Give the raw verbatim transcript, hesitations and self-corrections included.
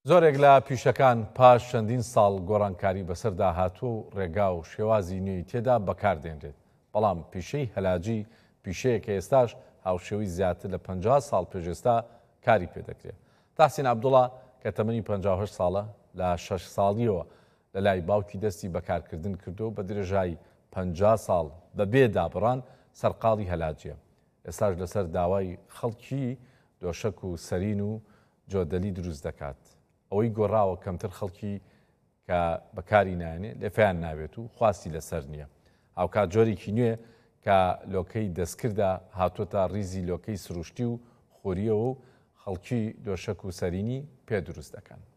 زۆرێک لە پیشەکان پاش چەندین ساڵ گۆڕانکاری بەسەردا هاتووە و ڕێگا و شێوازی نوێی تێدا بەکاردێنرێت. بەڵام پیشەی هەلاجی پیشەیەکە ئێستاش هاوشێوەی زیاتر لە پەنجا ساڵ پێشێستا کاری پێدەکرێت. تاسین عەبدوڵڵا کە تەمەنی پەنجا و هەشت ساڵە لە شەش ساڵیەوە لە لای باوکی دەستی بەکارکردن کردو بە درێژایی پەنجا ساڵ بەبێ دابڕان سەرقاڵی هەلاجیە. ئێستاش لەسەر داوای خەڵکی دۆشک و سەرین و جۆدەلی دروست دەکات. ئەوەی گۆڕاوە کەمتر خەڵکی کە بەکاری نایێنێ لێفیان ناوێت و خواستی لەسەر نییە. هاوکات جۆرێکی نوێ کە لۆکەی دەستکردا هاتوۆتە ڕیزی لۆکەی سروشتی و خۆریەوە و خەڵکی دۆشک و سەرینی پێ دروست دەکەن.